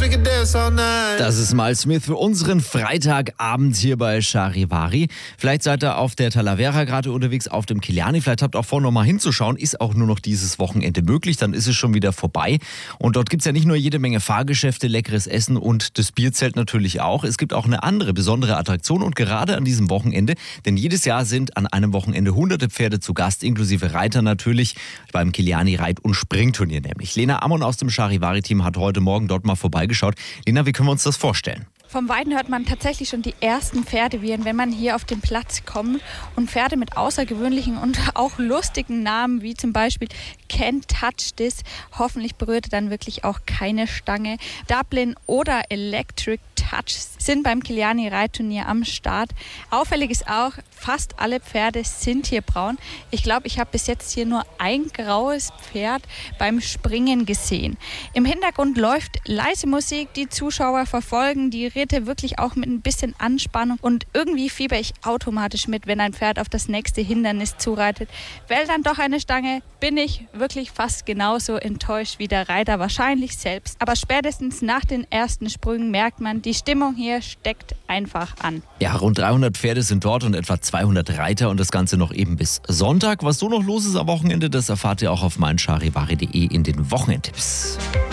Das ist Miles Smith für unseren Freitagabend hier bei Charivari. Vielleicht seid ihr auf der Talavera gerade unterwegs, auf dem Kiliani. Vielleicht habt ihr auch vor, noch mal hinzuschauen. Ist auch nur noch dieses Wochenende möglich. Dann ist es schon wieder vorbei. Und dort gibt es ja nicht nur jede Menge Fahrgeschäfte, leckeres Essen und das Bierzelt natürlich auch. Es gibt auch eine andere besondere Attraktion und gerade an diesem Wochenende, denn jedes Jahr sind an einem Wochenende hunderte Pferde zu Gast, inklusive Reiter natürlich, beim Kiliani Reit- und Springturnier nämlich. Lena Ammon aus dem Charivari-Team hat heute Morgen dort mal vorbeigeschaut. Lena, wie können wir uns das vorstellen? Vom Weiten hört man tatsächlich schon die ersten Pferdewiehern, wenn man hier auf den Platz kommt. Und Pferde mit außergewöhnlichen und auch lustigen Namen, wie zum Beispiel Can't Touch This. Hoffentlich berührt er dann wirklich auch keine Stange. Dublin oder Electric Touch sind beim Kiliani Reitturnier am Start. Auffällig ist auch, fast alle Pferde sind hier braun. Ich glaube, ich habe bis jetzt hier nur ein graues Pferd beim Springen gesehen. Im Hintergrund läuft leise Musik, die Zuschauer verfolgen die Ritte wirklich auch mit ein bisschen Anspannung und irgendwie fieber ich automatisch mit, wenn ein Pferd auf das nächste Hindernis zureitet. Wählt dann doch eine Stange, bin ich wirklich fast genauso enttäuscht wie der Reiter wahrscheinlich selbst. Aber spätestens nach den ersten Sprüngen merkt man, die Stimmung hier steckt einfach an. Ja, rund 300 Pferde sind dort und etwa 200 Reiter und das Ganze noch eben bis Sonntag. Was so noch los ist am Wochenende, das erfahrt ihr auch auf meincharivari.de in den Wochenendtipps.